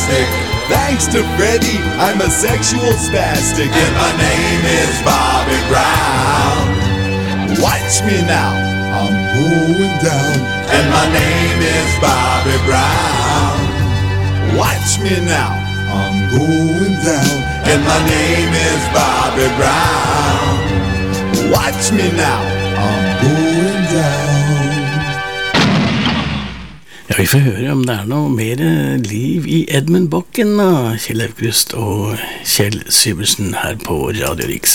plastic. Thanks to Freddy, I'm a sexual spastic. And my name is Bobby Brown. Watch me now, I'm going down. And my name is Bobby Brown. Watch me now, I'm going down. And my name is Bobby Brown. Watch me now, I'm going down. Ja, vi får høre om det noe mer liv i Edmund Bakken av Kjell Aukrust og Kjell Syversen her på Radio Riks.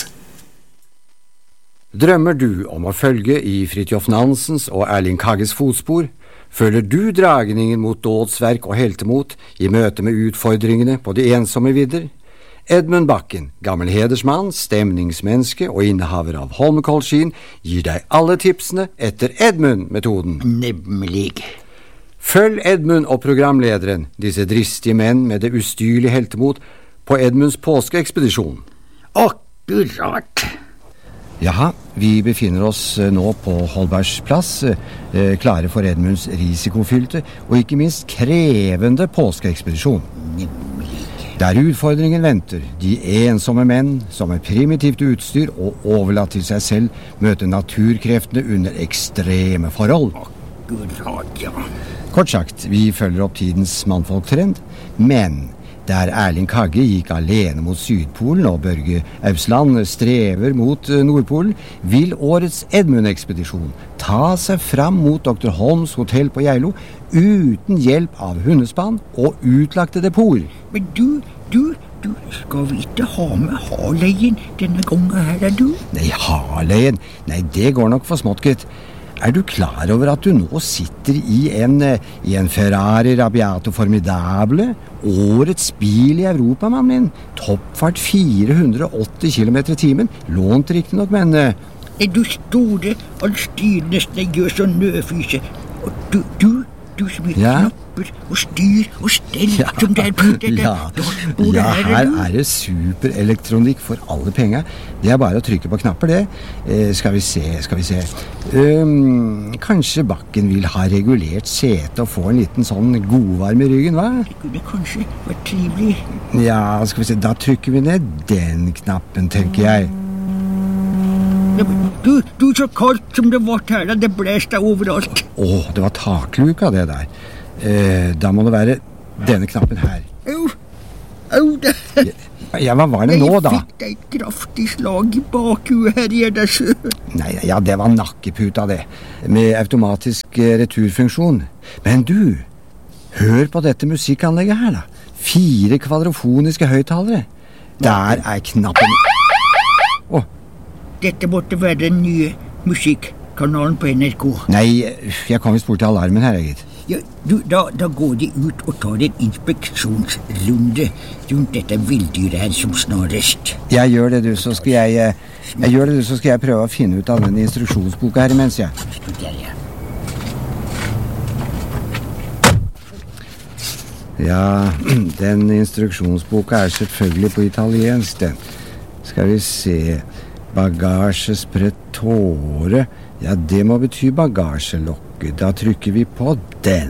Drømmer du om å følge i Fridtjof Nansens og Erling Kagges fotspor? Føler du dragningen mot dådsverk og heltemot i møte med utfordringene på de ensomme vidder? Edmund Bakken, gammel hedersmann, stemningsmenneske og innehaver av Holmenkollskien, gir deg alle tipsene etter Edmund-metoden. Nemlig. Følg Edmund og programlederen, disse dristige menn med det ustyrlige heltemot, på Edmunds påskeekspedisjon. Akkurat. Jaha, vi befinner oss nå på Holbergs plass, klare for Edmunds risikofylte og ikke minst krevende påskeekspedisjon. Nemlig. Der utfordringen venter, de ensomme menn som med primitivt utstyr og overlatt til seg selv møter naturkreftene under ekstreme forhold. Akkurat, ja. Kort sagt, vi følger opp tidens mannfolktrend, men der Erling Kagge gikk alene mot Sydpolen og Børge Ausland strever mot Nordpolen, vil årets Edmund-ekspedisjon ta seg fram mot Dr. Holms hotell på Geilo uten hjelp av hundespann og utlagte depot. Men du, skal vi ikke ha med Harleyen denne gangen her, du? Nei, Harleyen? Nei, det går nok for smått, gitt. Er du klar over at du nå sitter i en Ferrari Rabiato Formidable, årets bil i Europa, mann min? Toppfart 480 km i timen, lånt riktig nok, men... Du store, allstyrende gjør sånn nødfyse, og du som er knapper og styr og stell som det her er det superelektronikk for alle penger. Det er bare å trykke på knapper, det. Skal vi se. Kanskje Bakken vil ha regulert sete og få en liten sånn godvarme i ryggen, hva? Det kunne kanskje vært trivelig. Ja, skal vi se, da trykker vi ned den knappen, tenker jeg. Du så kaldt som det var her, det blæste overalt. Det var takluka det der. Da må det være denne knappen her. Det. Ja, hva var det nå da? Jeg fikk deg et kraftig slag i bakhuet her i Edersjø. Nei, ja, det var nakkeputa det, med automatisk returfunksjon. Men du, hør på dette musikkanlegget her da. 4 kvadrofoniske høyttalere. Der er knappen. Dette måtte være den nye musikkanalen på NRK. Nei, jeg kom vist bort til alarmen her, gitt. Ja, da går de ut og tar en inspeksjonsrunde rundt dette villdyret her som snarest. Jeg gjør det, du, så skal jeg prøve å finne ut av den instruksjonsboka her imens, ja. Ja, den instruksjonsboka er selvfølgelig på italiensk, den. Skal vi se... Bagasjespretore. Ja, det må bety bagasjelokket. Da trykker vi på den.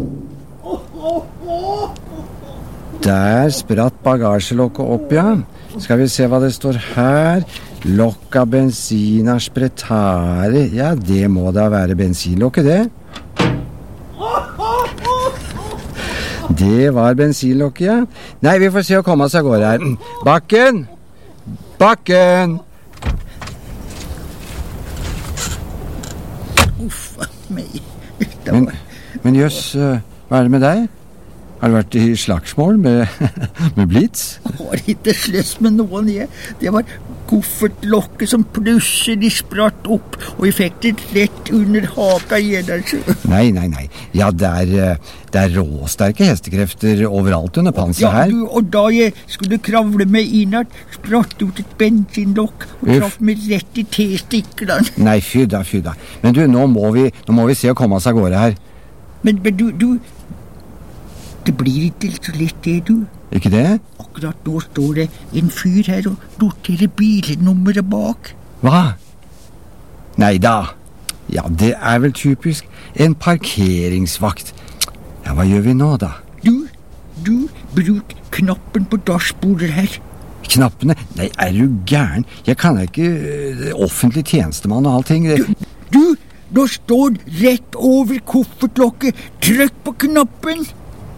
Der spratt bagasjelokket opp, ja. Skal vi se hva det står her. Lokka benzina spretare. Ja, det må da være bensinlokket, det. Det var bensinlokket, ja. Nei, vi får se å komme oss av gårde her. Bakken! Men jøss, hva er det med deg? Har du vært i slagsmål med Blitz? Har ikke slåss med noen, det var koffertlokket som plutselig spratt opp, og vi fikk det rett under haka i Edersjø. Nei. Ja, det er råsterke hestekrefter overalt under panset her. Ja, og da jeg skulle kravle meg innad, spratt ut et bensinlokk og traff meg rett i testiklene. Nei, fy da. Men du, nå må vi se å komme oss av gårde her. Men du, det blir ikke så lett det, du. Ikke det? Akkurat nå står det en fyr her og noterer bilnummeret bak. Hva? Nei da. Ja, det er vel typisk en parkeringsvakt. Ja, hva gjør vi nå da? Du, bruk knappen på dassbordet her. Knappene? Nei, du gæren? Jeg kan ikke offentlig tjenestemann og allting. Du, nå står rett over koffertlokket. Trykk på knappen.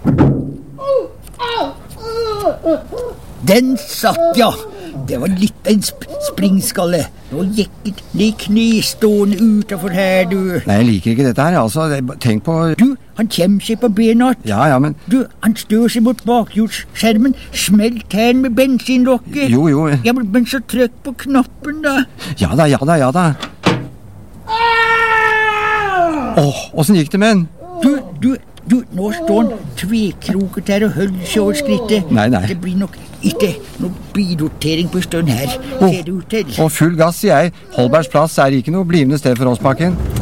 Den satt, ja. Det var litt en springskalle. Nå gikk det ned knestående utenfor her, du. Nei, jeg liker ikke dette her, altså. Tenk på... Du, han kjem seg på bena. Ja, men... Du, han stør seg mot bakhjulsskjermen. Smelt her med bensinlokket. Jo. Ja, men så trykk på knappen, da. Ja da. Åssen gikk det med den? Du, nå står han tvekroket her og holder seg over skrittet. Nei. Det blir nok ikke noe bilrotering på stund her. Ser det ut til. Full gass, sier jeg. Holbergs plass er ikke noe blivende sted for oss, Bakken.